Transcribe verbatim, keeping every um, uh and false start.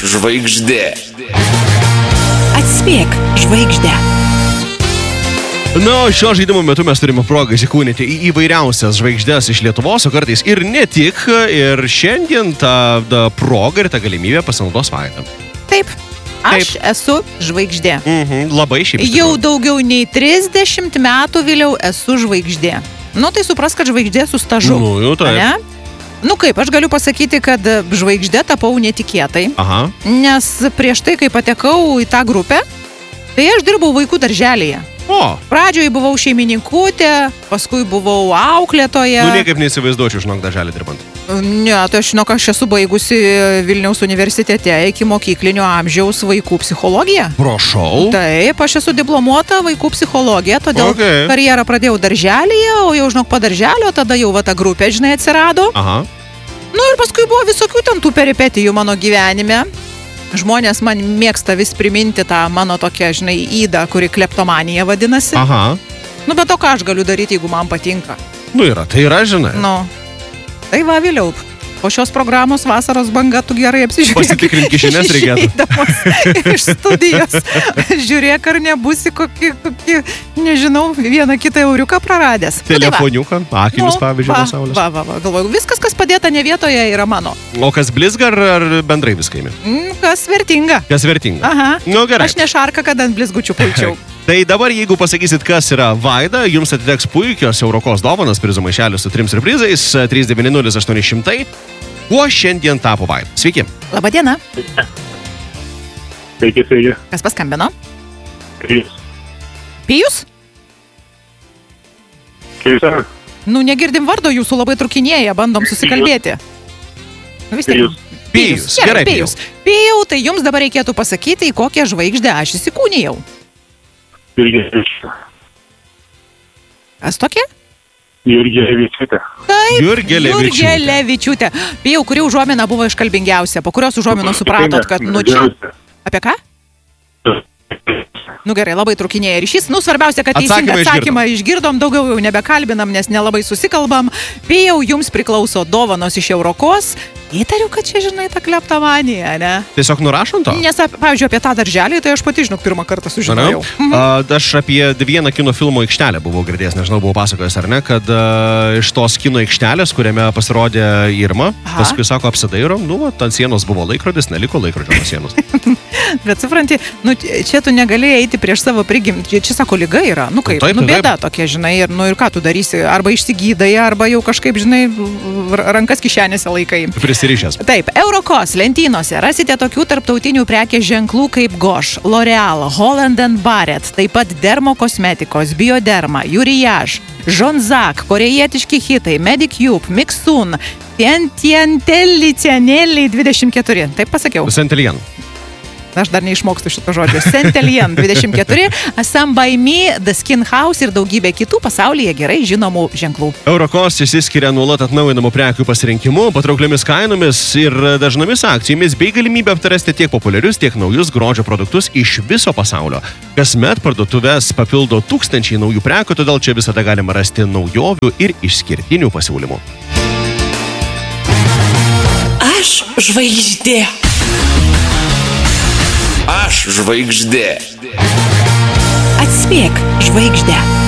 žvaigždė. Atspėk žvaigždę. Na, šio žaidimo metu mes turime progą įsikūnyti į įvairiausias žvaigždės iš Lietuvos, o kartais ir ne tik. Ir šiandien ta, ta proga ir ta galimybė pasinaudos Vaida. Taip, aš Taip. esu žvaigždė. Mhm, labai šiaip. Jau daugiau nei trisdešimt metų vėliau esu žvaigždė. Nu, tai supras, kad žvaigždė su stažu. Nu, jau taip. Ne? Nu kaip, aš galiu pasakyti, kad žvaigždė tapau netikėtai. Aha. Nes prieš tai, kai patekau į tą grupę, tai aš dirbau vaikų darželėje. O. Pradžioje buvau šeimininkutė, paskui buvau auklėtoje. Nu, niekaip neįsivaizduočiau, žinok, darželį dirbant. Ne, tai aš žinok, aš esu baigusi Vilniaus universitete iki mokyklinio amžiaus vaikų psichologiją. Prašau. Taip, aš esu diplomuota vaikų psichologija, todėl okay. karjerą pradėjau darželėje, o jau, žinok, po darželio tada jau va ta grupė, žinai, atsirado. Aha. Nu ir paskui buvo visokių ten tų peripetijų mano gyvenime. Žmonės man mėgsta vis priminti tą mano tokią, žinai, įdą, kuri kleptomanija vadinasi. Aha. Nu, bet to ką aš galiu daryti, jeigu man patinka? Nu, yra, tai yra, žinai. Nu, tai va vėliau. Po šios programos vasaros banga tu gerai apsižiūrėk. Pasitikrinti kišenės reikėtų. Iš studijos. Žiūrėk, ar nebūsi kokį, kokį, nežinau, vieną kitą euriuką praradęs. Telefoniuką, akinius, nu, pavyzdžiui, va, nuo saulės. Va, va, va, galvoju, viskas, kas padėta ne vietoje, yra mano. O kas blizga ar, ar bendrai viską imi? Mm, kas vertinga. Kas vertinga. Aha. Nu, gerai. Aš ne šarka, kad ant blizgučių pulčiau. Tai dabar, jeigu pasakysit, kas yra Vaida, jums atiteks puikios Eurokos dovanos, prizų maišelius su trim surprizais, trys devyni nulis aštuoni šimtai. Kuo šiandien tapo Vaida? Sveiki. Labadiena. Sveiki, sveiki. Kas paskambino? Pijus. Pijus? Pijus. Nu, negirdim vardo, jūsų labai trukinėja, bandom susikalbėti. Nu, vis tiek. Pijus. Pijus. Gerai, Gerai, Pijus. Pijau, tai jums dabar reikėtų pasakyti, į kokią žvaigždę aš įsikūnijau. Jurgelevičiūtė. Kas tokia? Jurgelevičiūtė. Taip, Jurgelevičiūtė. Jurgelevičiūtė. Pijau, kuri užuomina buvo iškalbingiausia, po kurios užuominos supratot, kad nu čia... Apie ką? Nu gerai, labai trukinėja ryšys. Nu, svarbiausia, kad teisingą atsakymą išgirdom, daugiau jau nebekalbinam, nes nelabai susikalbam. Pijau, jums priklauso dovanos iš Eurokos. Įtariu, kad čia, žinai, ta kleptomanija, ne? Tiesiog nurašom to? Nes, pavyzdžiui, apie tą darželį, tai aš pati, žinok, pirmą kartą sužinojau. Mhm. A, aš apie vieną kino filmo aikštelę buvau girdėjęs, nežinau, buvau pasakojęs ar ne, kad a, iš tos kino aikštelės, kuriame pasirodė Irma, Aha. paskui sako, apsidairom, nu, ant sienos buvo laikrodis, neliko laikrodžio ant sienos. Bet supranti, nu, čia tu negali eiti prieš savo prigimtį, čia, čia sako, liga yra, nu kaip, taip, nu bėda taip. tokia, žinai, ir, nu ir ką tu darysi, arba išsigydai, arba jau kažkaip, žinai, rankas kišenėse laikai. Prisirišęs. Taip, Eurokos lentynose rasite tokių tarptautinių prekės ženklų kaip Gosh, L'Oreal, Holland and Barrett, taip pat Dermo kosmetikos, Bioderma, Uriage, Jonzak, korejietiški hitai, Medicube, Mixun, Tientientelli, Cianelli dvidešimt keturi. Taip pasakiau. Sentelien. Aš dar neišmokstu šito žodžio. Sentelien dvidešimt keturi, Some by Me, The Skin House ir daugybė kitų pasaulyje gerai žinomų ženklų. Eurokos išsiskiria nuolat atnaujinamų prekių pasirinkimu, patraukliomis kainomis ir dažnomis akcijomis bei galimybę aptarasti tiek populiarius, tiek naujus grožio produktus iš viso pasaulio. Kasmet parduotuvės papildo tūkstančiai naujų prekių, todėl čia visada galima rasti naujovių ir išskirtinių pasiūlymų. Aš žvaigždė. Aš žvaigždė. Atspėk žvaigždę.